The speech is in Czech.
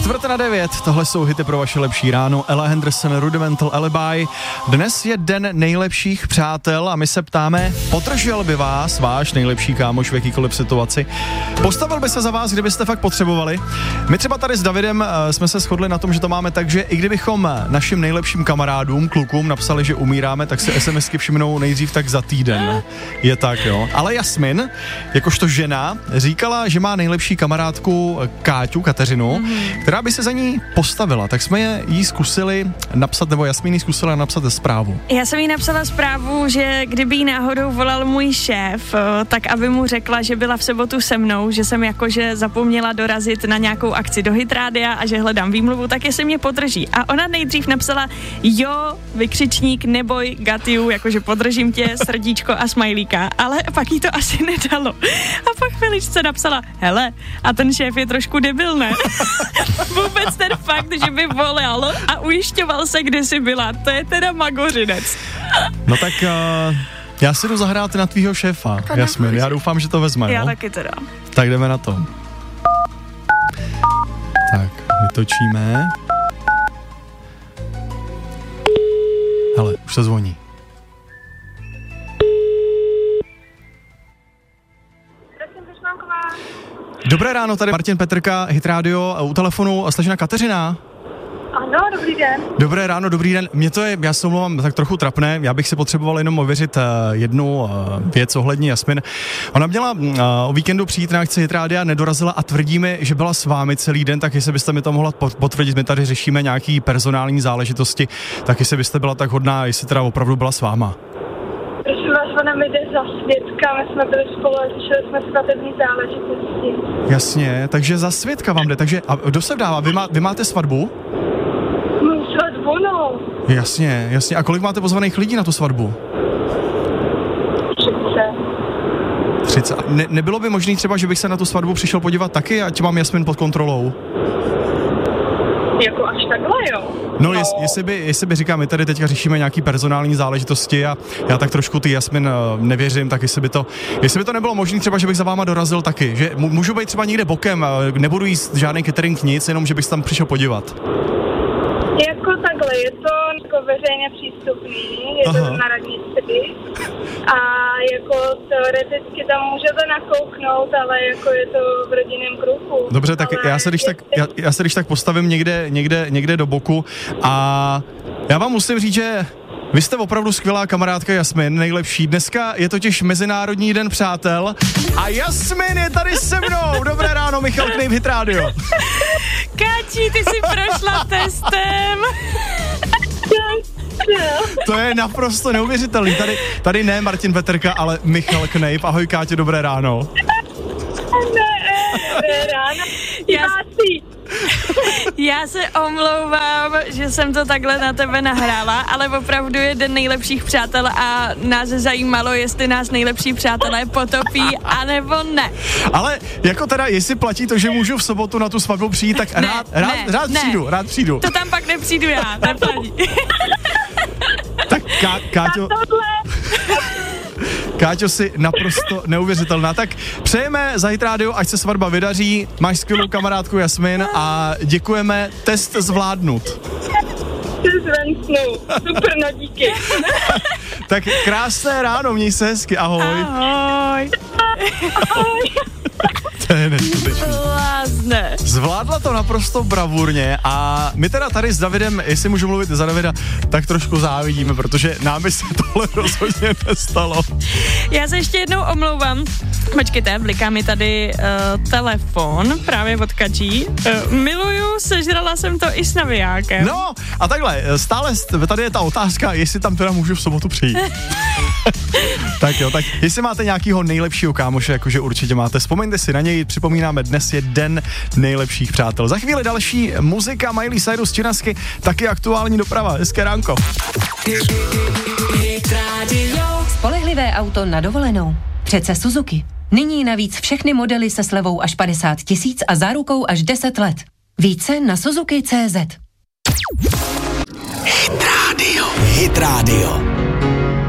8:45, tohle jsou hity pro vaše lepší ráno. Ella Henderson, Rudimental Alibi. Dnes je den nejlepších přátel a my se ptáme, podržel by vás váš nejlepší kámoš v jakýkoliv situaci? Postavil by se za vás, kdybyste fakt potřebovali? My třeba tady s Davidem jsme se shodli na tom, že to máme tak, že i kdybychom našim nejlepším kamarádům, klukům napsali, že umíráme, tak si SMSky všimnou nejdřív tak za týden. Je tak, jo. Ale Jasmin, jakožto žena, říkala, že má nejlepší kamarádku Káťu, Kateřinu, která by se za ní postavila. Tak jsme jí zkusili napsat, nebo Jasmin jí zkusila napsat zprávu. Já jsem jí napsala zprávu, že kdyby jí náhodou volal můj šéf, tak aby mu řekla, že byla v sobotu se mnou, že jsem jakože zapomněla dorazit na nějakou akci do Hitrádia a že hledám výmluvu, tak jestli mě podrží. A ona nejdřív napsala jo, vykřičník, neboj, got you, jakože podržím tě, srdíčko a smajlíka, ale pak jí to asi nedalo. A pak chviličce napsala, hele, a ten šéf je trošku debil, ne? Vůbec ten fakt, že by volal a ujišťoval se, kde jsi byla, to je teda magořinec. No tak já si jdu zahrát na tvýho šéfa, Jasmin, já doufám, že to vezme. Já no? taky teda. Tak jdeme na to. Tak, vytočíme. Hele, už se zvoní. Dobré ráno, tady Martin Petrka, Hit Radio, u telefonu slečna Kateřina. Ano, dobrý den. Dobré ráno, dobrý den. Mě to je, já se omlouvám, tak trochu trapné, já bych si potřeboval jenom ověřit jednu věc ohledně Jasmin. Ona měla o víkendu přijít na akci Hit Radia, nedorazila a tvrdí mi, že byla s vámi celý den, tak jestli byste mi to mohla potvrdit, my tady řešíme nějaký personální záležitosti, tak jestli byste byla tak hodná, jestli teda opravdu byla s váma. Prosím vás, ona mi jde za svědka, my jsme byli spolu a řešili jsme svatební záležitosti. Jasně, takže za svědka vám jde, takže a kdo se vdává? Vy máte svatbu? Svatbu, no. Jasně, jasně. A kolik máte pozvaných lidí na tu svatbu? 30. Nebylo by možný třeba, že bych se na tu svatbu přišel podívat taky, ať mám Jasmin pod kontrolou? Jako až takhle, jo? No, jestli by říkám, my tady teďka řešíme nějaký personální záležitosti a já tak trošku ty Jasmin nevěřím, tak jestli by to nebylo možné třeba, že bych za váma dorazil taky, že můžu být třeba někde bokem, nebudu jíst žádný catering, nic, jenom že bych se tam přišel podívat. Jako takhle, je to jako veřejně přístupný, je to na radnici a jako teoreticky tam můžete nakouknout, ale jako je to v rodinném kruhu. Dobře, tak já se když tak postavím někde do boku a já vám musím říct, že vy jste opravdu skvělá kamarádka Jasmin, nejlepší. Dneska je totiž Mezinárodní den přátel a Jasmin je tady se mnou. Dobré ráno, Michal Knejp, Hit Radio. Káči, ty jsi prošla testem. To je naprosto neuvěřitelný. Tady ne Martin Petrka, ale Michal Knejp. Ahoj Káťo, dobré ráno. Dobré ráno. Já se omlouvám, že jsem to takhle na tebe nahrála, ale opravdu je den nejlepších přátel a nás zajímalo, jestli nás nejlepší přátelé potopí, anebo ne. Ale jako teda, jestli platí to, že můžu v sobotu na tu svatbu přijít, tak rád přijdu. To tam pak nepřijdu já, neplatí. Tak Káťo, si naprosto neuvěřitelná. Tak přejeme za Hit Radio, ať se svatba vydaří, máš skvělou kamarádku Jasmin a děkujeme, test zvládnut. Super, no díky. Tak krásné ráno, měj se hezky, ahoj. Ahoj. To je neskutečný. Lázne. Zvládla to naprosto bravurně a my teda tady s Davidem, jestli můžu mluvit za Davida, tak trošku závidíme, protože nám by se tohle rozhodně nestalo. Já se ještě jednou omlouvám. Počkejte, bliká mi tady telefon právě od Kačí. Miluju, sežrala jsem to i s navijákem. No a takhle, stále tady je ta otázka, jestli tam teda můžu v sobotu přijít. Tak jo, tak jestli máte nějakýho nejlepšího kámoše, jakože určitě máte, vzpomeňte si na něj, připomínáme, dnes je den nejlepších přátel. Za chvíli další muzika Miley Cyrus Činasky, taky aktuální doprava. Hezké ránko. Spolehlivé auto na dovolenou. Přece Suzuki. Nyní navíc všechny modely se slevou až 50 000 a zárukou až 10 let. Více na Suzuki.cz. Hit Radio.